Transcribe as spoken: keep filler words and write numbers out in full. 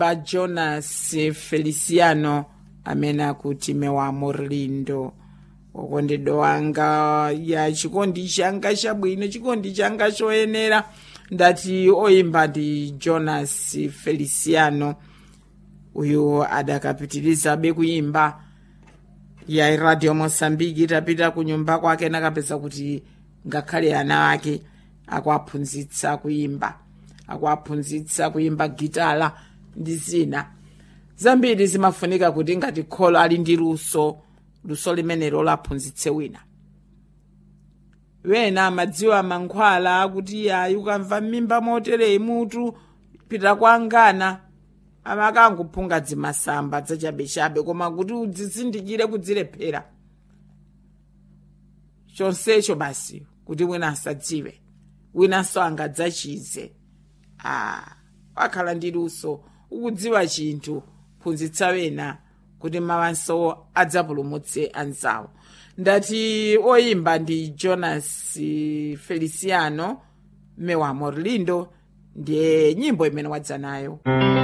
pa Jonas Feliciano amene akuti mewa Morlindo. Okondedwa wanga ya chikondi changa chabwino, chikondi changa choyenera, ndati oyimba ndi Jonas Feliciano. Uyu adakapitiliza be kuimba ya Radio Mozambique, tapita ku nyumba kwake nakapeza kuti ngakhale ana ake akwaphunzitsa kuimba, akwaphunzitsa kuimba gitala ndi zina zambiri. Zimafunika kuti ngati kholo ali ndi luso, luso limenelo laphunzitse wina. Wena amadziwa mankhwala akuti ya ukamva mimba motere mutu pita kwangana, amakangophunga dzimasamba dzachabechabe, koma kuti udzizindikire kudzilephera chonsecho basi kuti wina asadziwe, winanso angadzachize. Ah, wakhala ndi luso, ukudziwa chinthu, phunzitsa wena kuti mawanso adzapulumutse anzawo. Ndati oyimba ndi Jonas Feliciano, mewa Morlindo, ndiye nyimbo imene wadza nayo.